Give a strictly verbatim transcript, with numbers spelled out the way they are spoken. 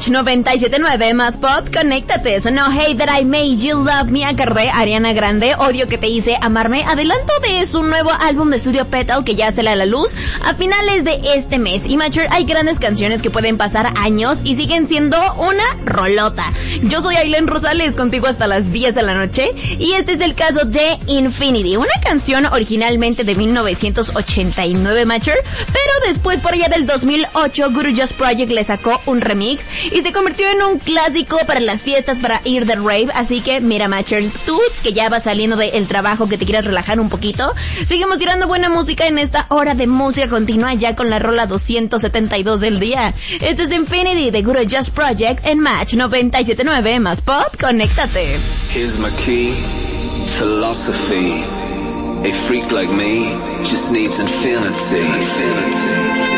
Match noventa y siete punto nueve más pop, conéctate. Sonó Hey That I Made You Love Me, acordé Ariana Grande, Odio que te hice amarme, adelanto de su nuevo álbum de estudio Petal que ya sale a la luz a finales de este mes. Y Matcher, hay grandes canciones que pueden pasar años y siguen siendo una rolota. Yo soy Aileen Rosales, contigo hasta las diez de la noche, y este es el caso de Infinity, una canción originalmente de mil novecientos ochenta y nueve, Matcher, pero después por allá del dos mil ocho Guru Just Project le sacó un remix y se convirtió en un clásico para las fiestas, para ir de rave. Así que mira, Matcher, tú que ya vas saliendo del trabajo, que te quieras relajar un poquito, seguimos tirando buena música en esta hora de música continua, ya con la rola doscientos setenta y dos del día. Este es Infinity de Guru Just Project en Match noventa y siete punto nueve más pop, conéctate. Here's my key, philosophy. A freak like me just needs infinity.